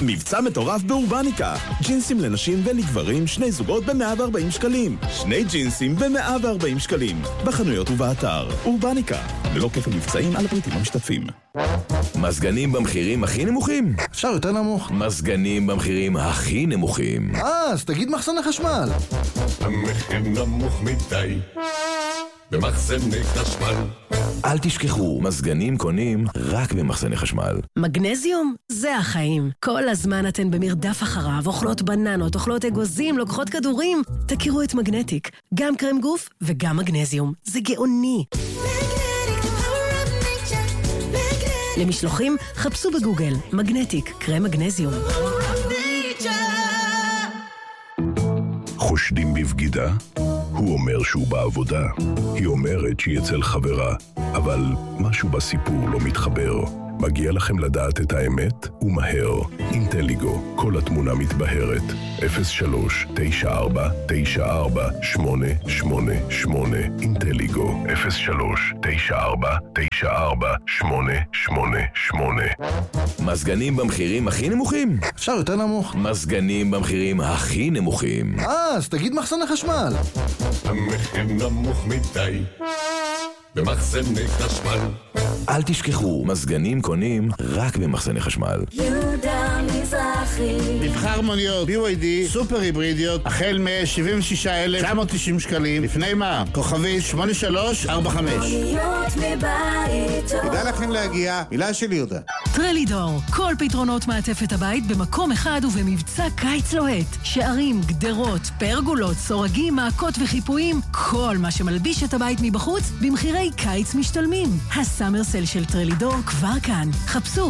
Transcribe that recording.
מבצע מטורף באורבניקה. ג'ינסים לנשים ולגברים, 2 זוגות ב-140 שקלים. 2 ג'ינסים ב-140 שקלים. בחנויות ובאתר. אורבניקה. ללא כפל מבצעים על הפריטים המשתתפים. מזגנים במחירים הכי נמוכים? אפשר יותר נמוך. מזגנים במחירים הכי נמוכים. אז תגיד מחסני חשמל. המחיר נמוך מדי במחסני חשמל. אל תשכחו, מזגנים קונים רק במחסני חשמל. מגנזיום זה החיים. כל הזמן אתן במרדף אחריו, אוכלות בננות, אוכלות אגוזים, לוקחות כדורים. תכירו את מגנטיק, גם קרם גוף וגם מגנזיום. זה גאוני. למשלוחים, חפשו בגוגל מגנטיק, קרם מגנזיום. חושדים בבגידה? הוא אומר שהוא בעבודה. היא אומרת שהיא אצל חברה, אבל משהו בסיפור לא מתחבר. מגיע לכם לדעת את האמת ומהר. אינטליגו, כל התמונה מתבהרת. 03-94-94-888 אינטליגו 03-94-94-888. מזגנים במחירים הכי נמוכים? אפשר יותר נמוך. מזגנים במחירים הכי נמוכים. אז תגיד מחסני חשמל. המחיר נמוך מדי במחסני חשמל. אל תשכחו, מזגנים קונים רק במחסני חשמל. יהודה מזרחי. מבחר מוניות BYD סופר היברידיות החל מ-76,990 שקלים. לפני מה? כוכבי 8345. מוניות מבית. תדע לכם להגיע, מילה של יהודה. טרלידור, כל פתרונות מעטפת הבית במקום אחד ובמבצע קיץ לוהט. שערים, גדרות, פרגולות, סורגים, מעקות וחיפויים, כל מה שמלביש את הבית מבחוץ במחירי קיץ משתלמים. הסאמר סל של טרלידור כבר כאן. חפשו